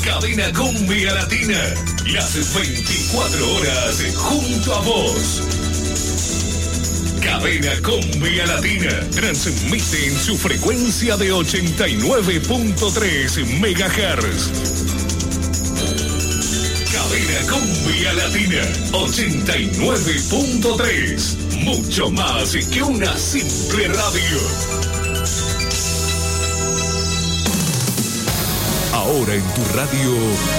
Cadena Cumbia Latina. Las 24 horas junto a vos. Cadena Cumbia Latina transmite en su frecuencia de 89.3 MHz. Cadena Cumbia Latina 89.3. Mucho más que una simple radio. Ahora en tu radio,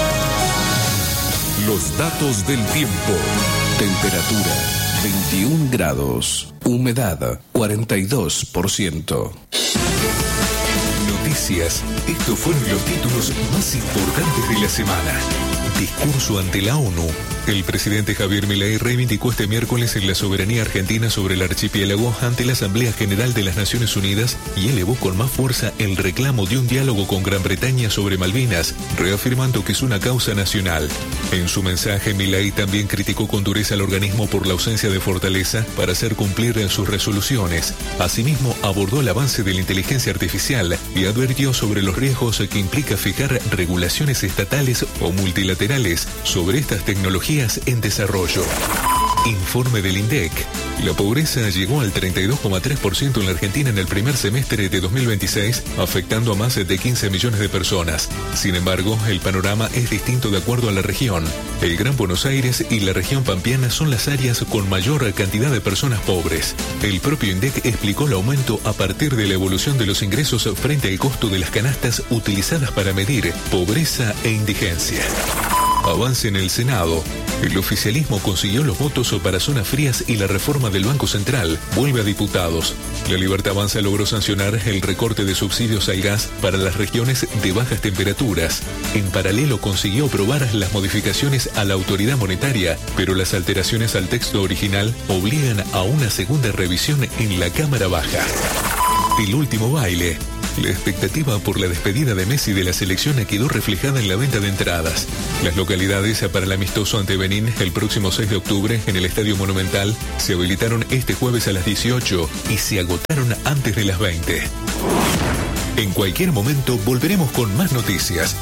los datos del tiempo. Temperatura 21 grados. Humedad 42%. Noticias. Estos fueron los títulos más importantes de la semana. Discurso ante la ONU. El presidente Javier Milei reivindicó este miércoles la soberanía argentina sobre el archipiélago ante la Asamblea General de las Naciones Unidas y elevó con más fuerza el reclamo de un diálogo con Gran Bretaña sobre Malvinas, reafirmando que es una causa nacional. En su mensaje, Milei también criticó con dureza al organismo por la ausencia de fortaleza para hacer cumplir sus resoluciones. Asimismo, abordó el avance de la inteligencia artificial y advirtió sobre los riesgos que implica fijar regulaciones estatales o multilaterales sobre estas tecnologías en desarrollo. Informe del INDEC. La pobreza llegó al 32,3% en la Argentina en el primer semestre de 2026, afectando a más de 15 millones de personas. Sin embargo, el panorama es distinto de acuerdo a la región. El Gran Buenos Aires y la región pampeana son las áreas con mayor cantidad de personas pobres. El propio INDEC explicó el aumento a partir de la evolución de los ingresos frente al costo de las canastas utilizadas para medir pobreza e indigencia. Avance en el Senado. El oficialismo consiguió los votos para zonas frías y la reforma del Banco Central vuelve a diputados. La Libertad Avanza logró sancionar el recorte de subsidios al gas para las regiones de bajas temperaturas. En paralelo consiguió aprobar las modificaciones a la autoridad monetaria, pero las alteraciones al texto original obligan a una segunda revisión en la Cámara Baja. El último baile. La expectativa por la despedida de Messi de la selección quedó reflejada en la venta de entradas. Las localidades para el amistoso ante Benín el próximo 6 de octubre en el Estadio Monumental se habilitaron este jueves a las 18 y se agotaron antes de las 20. En cualquier momento volveremos con más noticias.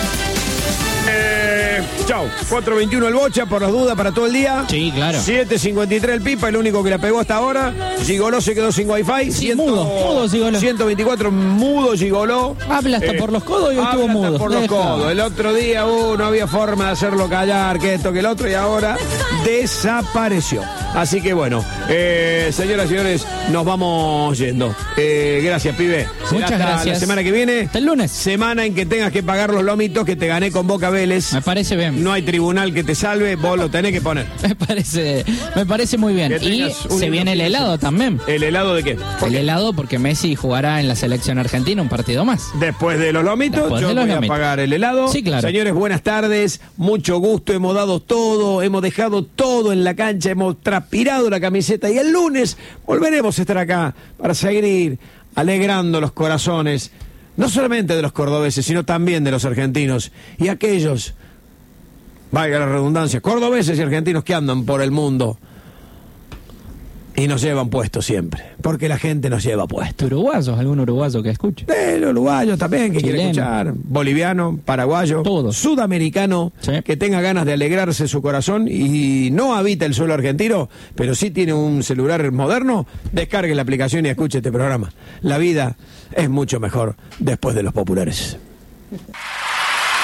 Chau, 4.21 el Bocha, por las dudas, para todo el día. Sí, claro. 7.53 el Pipa, el único que la pegó hasta ahora. Gigoló se quedó sin wifi. Sí, mudo Gigoló. 124 mudo Gigoló. Habla hasta por los codos y hoy estuvo mudo. Hasta por los codos. El otro día no había forma de hacerlo callar, que esto, que el otro, y ahora desapareció. Así que bueno, señoras y señores, nos vamos yendo. Gracias, pibe. Muchas gracias. La semana que viene. Hasta el lunes. Semana en que tengas que pagar los lomitos que te gané con Boca Vélez. Me parece bien. No hay tribunal que te salve, vos lo tenés que poner. Me parece muy bien. Y se viene el helado también. ¿El helado de qué? El helado porque Messi jugará en la selección argentina un partido más. Después de los lomitos, yo voy a pagar el helado. Sí, claro. Señores, buenas tardes, mucho gusto, hemos dado todo, hemos dejado todo en la cancha, hemos transpirado la camiseta y el lunes volveremos a estar acá para seguir alegrando los corazones, no solamente de los cordobeses, sino también de los argentinos y aquellos, valga la redundancia, cordobeses y argentinos que andan por el mundo y nos llevan puestos siempre, porque la gente nos lleva puestos. ¿Uruguayos? ¿Algún uruguayo que escuche? Los uruguayos también, que quiere escuchar. Boliviano, paraguayo, todo. Sudamericano, sí, que tenga ganas de alegrarse su corazón y no habita el suelo argentino, pero sí tiene un celular moderno, descargue la aplicación y escuche este programa. La vida es mucho mejor después de los populares.